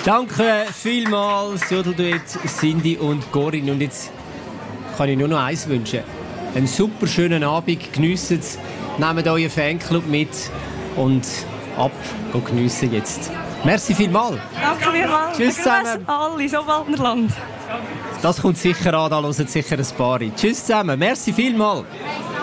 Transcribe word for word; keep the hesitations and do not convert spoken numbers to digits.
Danke vielmals, Jodelduett, Cindy und Corinne. Und jetzt kann ich nur noch eins wünschen. Einen super schönen Abend, geniessen es, nehmt euren Fanclub mit und ab, go geniessen jetzt. Merci vielmals. Danke vielmals. Tschüss zusammen. Alle, so bald Land. Das kommt sicher an, da hören sicher ein paar. Tschüss zusammen, merci vielmals.